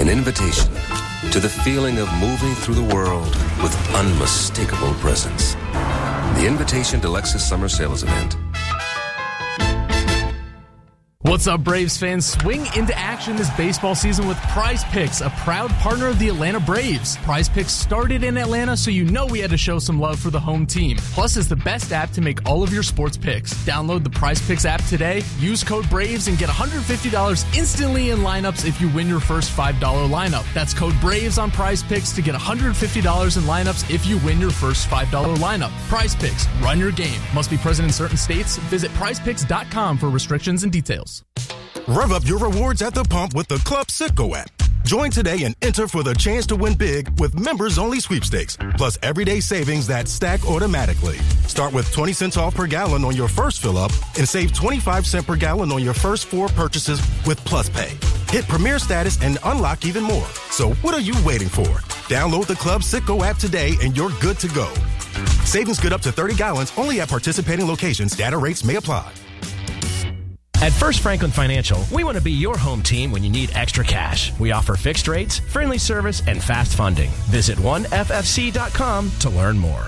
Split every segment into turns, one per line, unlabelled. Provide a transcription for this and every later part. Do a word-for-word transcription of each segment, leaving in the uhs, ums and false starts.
An invitation to the feeling of moving through the world with unmistakable presence. The invitation to Lexus Summer Sales Event.
What's up, Braves fans? Swing into action this baseball season with Prize Picks, a proud partner of the Atlanta Braves. Prize Picks started in Atlanta, so you know we had to show some love for the home team. Plus, it's the best app to make all of your sports picks. Download the Prize Picks app today, use code BRAVES, and get one hundred fifty dollars instantly in lineups if you win your first five dollars lineup. That's code BRAVES on Prize Picks to get one hundred fifty dollars in lineups if you win your first five dollars lineup. Prize Picks, run your game. Must be present in certain states. Visit prize picks dot com for restrictions and details.
Rev up your rewards at the pump with the Club Citgo app. Join today and enter for the chance to win big with members-only sweepstakes, plus everyday savings that stack automatically. Start with twenty cents off per gallon on your first fill-up and save twenty-five cents per gallon on your first four purchases with Plus Pay. Hit Premier status and unlock even more. So what are you waiting for? Download the Club Citgo app today and you're good to go. Savings good up to thirty gallons only at participating locations. Data rates may apply.
At First Franklin Financial, we want to be your home team when you need extra cash. We offer fixed rates, friendly service, and fast funding. Visit one F F C dot com to learn more.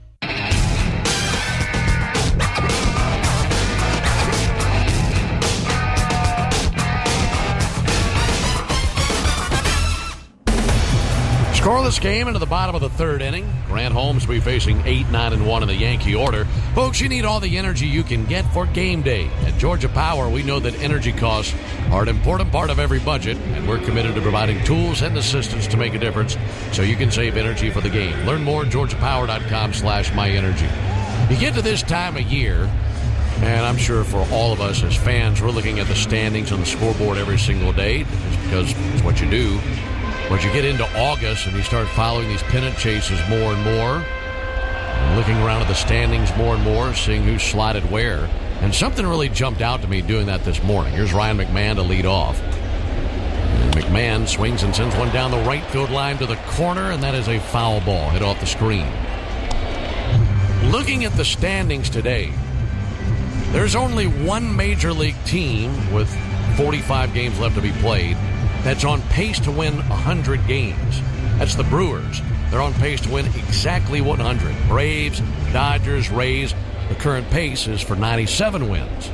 Scoreless game into the bottom of the third inning. Grant Holmes will be facing eight, nine, and one in the Yankee order. Folks, you need all the energy you can get for game day. At Georgia Power, we know that energy costs are an important part of every budget, and we're committed to providing tools and assistance to make a difference so you can save energy for the game. Learn more at georgia power dot com slash my energy. You get to this time of year, and I'm sure for all of us as fans, we're looking at the standings on the scoreboard every single day just because it's what you do. But you get into August and you start following these pennant chases more and more, and looking around at the standings more and more, seeing who's slotted where. And something really jumped out to me doing that this morning. Here's Ryan McMahon to lead off. And McMahon swings and sends one down the right field line to the corner, and that is a foul ball hit off the screen. Looking at the standings today, there's only one major league team with forty-five games left to be played that's on pace to win one hundred games. That's the Brewers. They're on pace to win exactly one hundred. Braves, Dodgers, Rays. The current pace is for ninety-seven wins.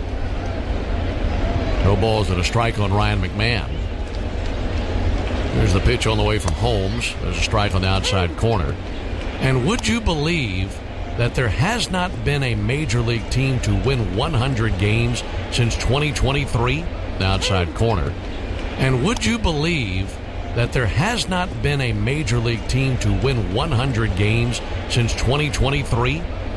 No balls and a strike on Ryan McMahon. There's the pitch on the way from Holmes. There's a strike on the outside corner. And would you believe that there has not been a major league team to win one hundred games since twenty twenty-three? The outside corner. And would you believe that there has not been a major league team to win one hundred games since twenty twenty-three?